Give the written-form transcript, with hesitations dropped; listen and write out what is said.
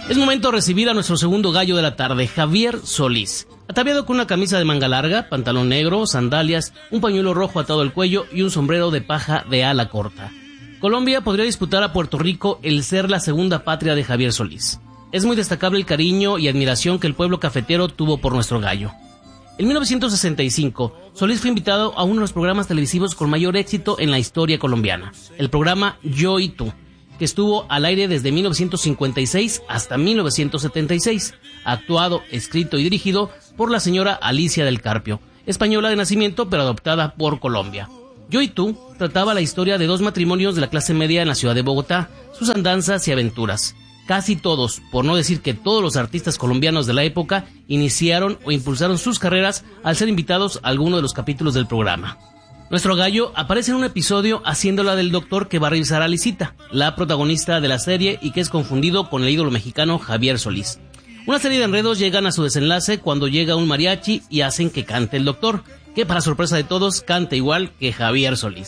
Es momento de recibir a nuestro segundo gallo de la tarde, Javier Solís. Ataviado con una camisa de manga larga, pantalón negro, sandalias, un pañuelo rojo atado al cuello y un sombrero de paja de ala corta. Colombia podría disputar a Puerto Rico el ser la segunda patria de Javier Solís. Es muy destacable el cariño y admiración que el pueblo cafetero tuvo por nuestro gallo. En 1965, Solís fue invitado a uno de los programas televisivos con mayor éxito en la historia colombiana, el programa Yo y Tú, que estuvo al aire desde 1956 hasta 1976, actuado, escrito y dirigido por la señora Alicia del Carpio, española de nacimiento pero adoptada por Colombia. Yo y Tú trataba la historia de dos matrimonios de la clase media en la ciudad de Bogotá, sus andanzas y aventuras. Casi todos, por no decir que todos los artistas colombianos de la época, iniciaron o impulsaron sus carreras al ser invitados a alguno de los capítulos del programa. Nuestro gallo aparece en un episodio haciéndola del doctor que va a revisar a Lisita, la protagonista de la serie y que es confundido con el ídolo mexicano Javier Solís. Una serie de enredos llegan a su desenlace cuando llega un mariachi y hacen que cante el doctor, que para sorpresa de todos canta igual que Javier Solís.